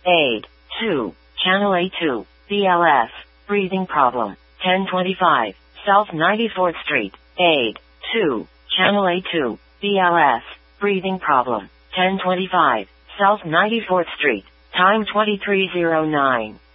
Aid. 2. Channel A2, BLS, breathing problem. 1025, South 94th Street. Aid. 2. Channel A2, BLS, breathing problem. 1025, South 94th Street. Time 2309.